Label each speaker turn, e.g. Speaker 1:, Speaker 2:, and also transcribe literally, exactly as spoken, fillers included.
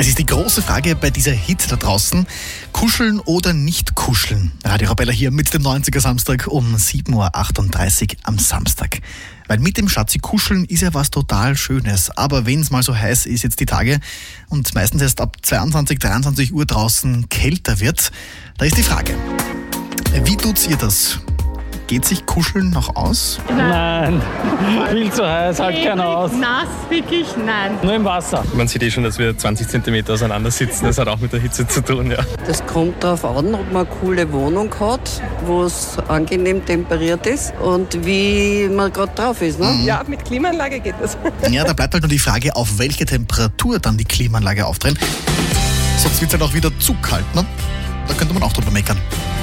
Speaker 1: Es ist die große Frage bei dieser Hit da draußen. Kuscheln oder nicht kuscheln? Radio Arabella hier mit dem neunziger Samstag um sieben Uhr achtunddreißig am Samstag. Weil mit dem Schatzi kuscheln ist ja was total Schönes. Aber wenn es mal so heiß ist jetzt die Tage und meistens erst ab zweiundzwanzig, dreiundzwanzig Uhr draußen kälter wird, da ist die Frage, wie tut ihr das? Geht sich Kuscheln noch aus?
Speaker 2: Nein, viel zu heiß, halt keiner aus.
Speaker 3: Nass, wirklich nein.
Speaker 2: Nur im Wasser.
Speaker 4: Man sieht eh schon, dass wir zwanzig Zentimeter auseinander sitzen. Das hat auch mit der Hitze zu tun, ja.
Speaker 5: Das kommt darauf an, ob man eine coole Wohnung hat, wo es angenehm temperiert ist und wie man gerade drauf ist. Ne?
Speaker 6: Ja, mit Klimaanlage geht das.
Speaker 1: Ja, da bleibt halt nur die Frage, auf welche Temperatur dann die Klimaanlage aufdrehen. Sonst wird es halt auch wieder zu kalt, ne? Da könnte man auch drüber meckern.